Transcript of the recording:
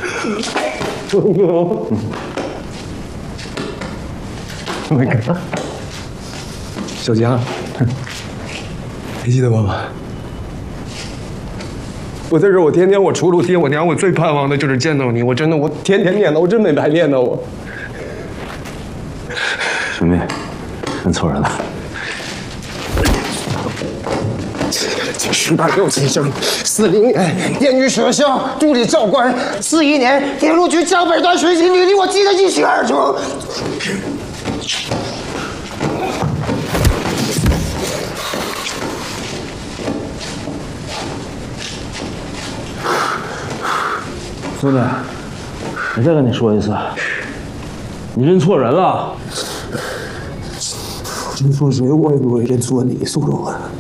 忠哥，没看。小江，还记得我吗？我在这，我天天我除了爹我娘，我最盼望的就是见到你。我真的，我天天念叨，我真没白念叨我。 兄弟，认错人了。 18、6期生，40年电女学校助理教官，41年铁路局江北段水警女，离我记得一清二楚。 兄弟，我再跟你说一次，你认错人了。 认错谁我也不会认错你，苏荣啊。